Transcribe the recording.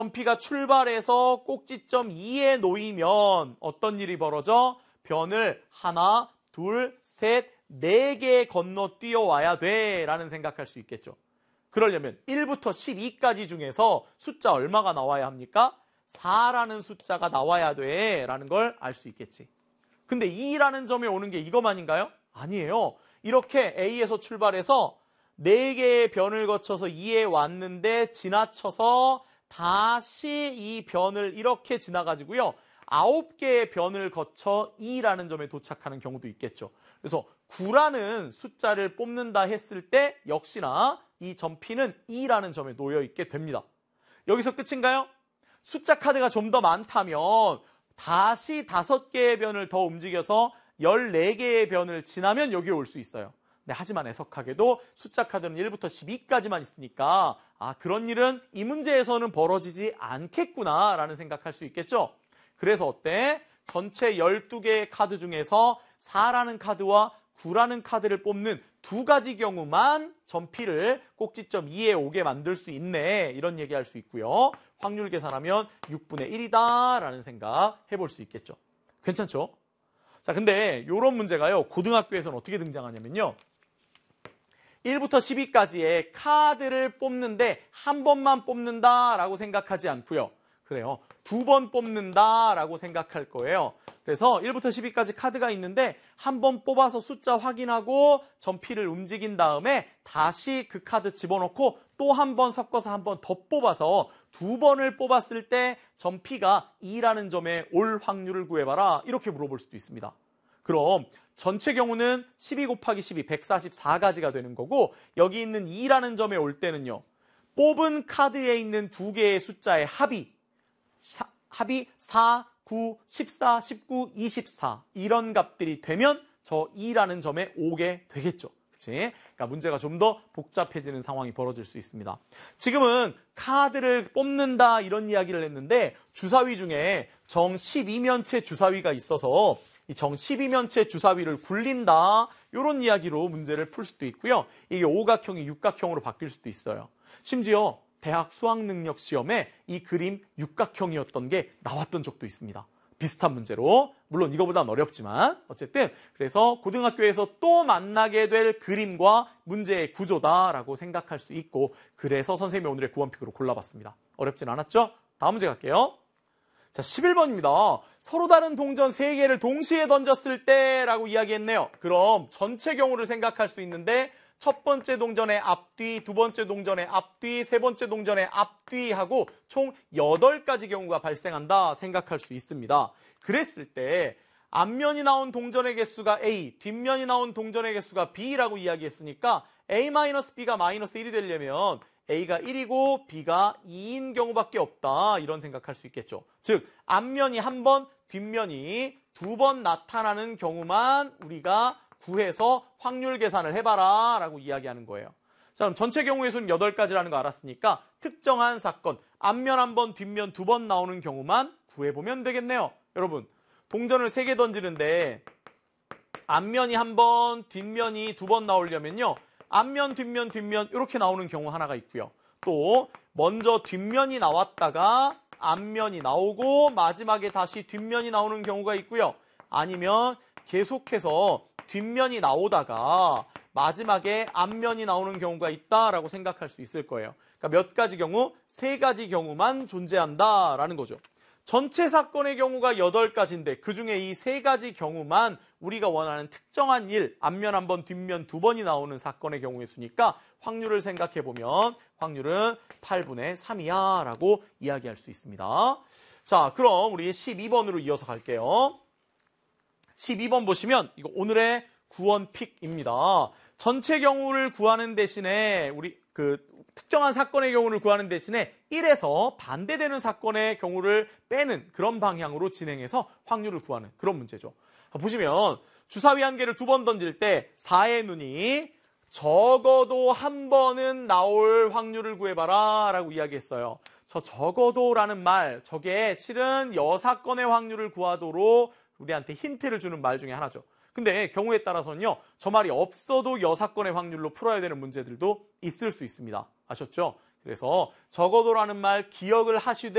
점피가 출발해서 꼭지점 2에 놓이면 어떤 일이 벌어져? 변을 하나, 둘, 셋, 4개 건너 뛰어와야 돼 라는 생각할 수 있겠죠. 그러려면 1부터 12까지 중에서 숫자 얼마가 나와야 합니까? 4라는 숫자가 나와야 돼 라는 걸 알 수 있겠지. 근데 2라는 점에 오는 게 이것만인가요? 아니에요. 이렇게 A에서 출발해서 4개의 변을 거쳐서 2에 왔는데 지나쳐서 다시 이 변을 이렇게 지나가지고요. 9개의 변을 거쳐 2라는 점에 도착하는 경우도 있겠죠. 그래서 9라는 숫자를 뽑는다 했을 때 역시나 이 점피는 2라는 점에 놓여 있게 됩니다. 여기서 끝인가요? 숫자 카드가 좀 더 많다면 다시 5개의 변을 더 움직여서 14개의 변을 지나면 여기에 올 수 있어요. 네, 하지만 애석하게도 숫자 카드는 1부터 12까지만 있으니까 그런 일은 이 문제에서는 벌어지지 않겠구나 라는 생각할 수 있겠죠. 그래서 어때? 전체 12개의 카드 중에서 4라는 카드와 9라는 카드를 뽑는 2가지 경우만 점피를 꼭지점 2에 오게 만들 수 있네 이런 얘기할 수 있고요. 확률 계산하면 6분의 1이다 라는 생각 해볼 수 있겠죠. 괜찮죠? 자, 근데 이런 문제가요. 고등학교에서는 어떻게 등장하냐면요. 1부터 12까지의 카드를 뽑는데 한 번만 뽑는다라고 생각하지 않고요. 그래요. 2번 뽑는다라고 생각할 거예요. 그래서 1부터 12까지 카드가 있는데 한 번 뽑아서 숫자 확인하고 점피를 움직인 다음에 다시 그 카드 집어넣고 또 한 번 섞어서 한 번 더 뽑아서 2번을 뽑았을 때 점피가 2라는 점에 올 확률을 구해봐라. 이렇게 물어볼 수도 있습니다. 그럼 전체 경우는 12 곱하기 12, 144가지가 되는 거고 여기 있는 2라는 점에 올 때는요. 뽑은 카드에 있는 2개의 숫자의 합이 4, 9, 14, 19, 24 이런 값들이 되면 저 2라는 점에 오게 되겠죠. 그치? 그러니까 문제가 좀 더 복잡해지는 상황이 벌어질 수 있습니다. 지금은 카드를 뽑는다 이런 이야기를 했는데 주사위 중에 정 12면체 주사위가 있어서 이 정 12면체 주사위를 굴린다 이런 이야기로 문제를 풀 수도 있고요. 이게 오각형이 육각형으로 바뀔 수도 있어요. 심지어 대학 수학능력 시험에 이 그림 육각형이었던 게 나왔던 적도 있습니다. 비슷한 문제로. 물론 이거보다는 어렵지만 어쨌든 그래서 고등학교에서 또 만나게 될 그림과 문제의 구조다라고 생각할 수 있고 그래서 선생님이 오늘의 구원픽으로 골라봤습니다. 어렵진 않았죠? 다음 문제 갈게요. 자, 11번입니다. 서로 다른 동전 3개를 동시에 던졌을 때라고 이야기했네요. 그럼 전체 경우를 생각할 수 있는데 첫 번째 동전의 앞뒤, 두 번째 동전의 앞뒤, 세 번째 동전의 앞뒤 하고 총 8가지 경우가 발생한다 생각할 수 있습니다. 그랬을 때 앞면이 나온 동전의 개수가 A, 뒷면이 나온 동전의 개수가 B라고 이야기했으니까 A-B가 -1이 되려면 A가 1이고 B가 2인 경우밖에 없다 이런 생각할 수 있겠죠. 즉 앞면이 한 번, 뒷면이 2번 나타나는 경우만 우리가 구해서 확률 계산을 해봐라 라고 이야기하는 거예요. 자, 그럼 전체 경우의 수는 8가지라는 거 알았으니까 특정한 사건, 앞면 한 번, 뒷면 2번 나오는 경우만 구해보면 되겠네요. 여러분, 동전을 3개 던지는데 앞면이 한 번, 뒷면이 2번 나오려면요. 앞면, 뒷면 이렇게 나오는 경우 하나가 있고요. 또 먼저 뒷면이 나왔다가 앞면이 나오고 마지막에 다시 뒷면이 나오는 경우가 있고요. 아니면 계속해서 뒷면이 나오다가 마지막에 앞면이 나오는 경우가 있다라고 생각할 수 있을 거예요. 그러니까 몇 가지 경우? 3가지 경우만 존재한다라는 거죠. 전체 사건의 경우가 8가지인데 그중에 이 3가지 경우만 우리가 원하는 특정한 일, 앞면 한 번, 뒷면 2번이 나오는 사건의 경우의 수니까 확률을 생각해보면 확률은 8분의 3이야 라고 이야기할 수 있습니다. 자, 그럼 우리 12번으로 이어서 갈게요. 12번 보시면 이거 오늘의 구원픽입니다. 전체 경우를 구하는 대신에 우리 특정한 사건의 경우를 구하는 대신에 1에서 반대되는 사건의 경우를 빼는 그런 방향으로 진행해서 확률을 구하는 그런 문제죠. 보시면 주사위 한 개를 2번 던질 때 4의 눈이 적어도 한 번은 나올 확률을 구해봐라 라고 이야기했어요. 저 적어도라는 말, 저게 실은 여사건의 확률을 구하도록 우리한테 힌트를 주는 말 중에 하나죠. 근데 경우에 따라서는요. 저 말이 없어도 여사건의 확률로 풀어야 되는 문제들도 있을 수 있습니다. 아셨죠? 그래서 적어도라는 말 기억을 하시되